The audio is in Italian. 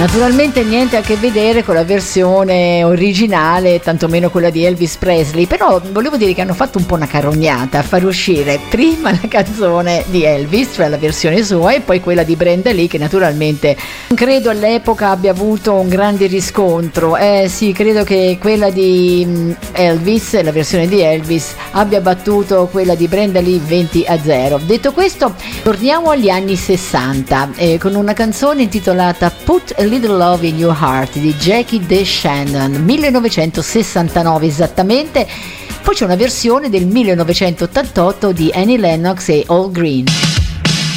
Naturalmente niente a che vedere con la versione originale, tantomeno quella di Elvis Presley, però volevo dire che hanno fatto un po' una carognata a far uscire prima la canzone di Elvis, cioè la versione sua, e poi quella di Brenda Lee, che naturalmente credo all'epoca abbia avuto un grande riscontro. Sì, credo che quella di Elvis, la versione di Elvis, abbia battuto quella di Brenda Lee 20-0. Detto questo, torniamo agli anni 60 con una canzone intitolata Put a Little Love in Your Heart di Jackie DeShannon, 1969 esattamente. Poi c'è una versione del 1988 di Annie Lennox e All Green.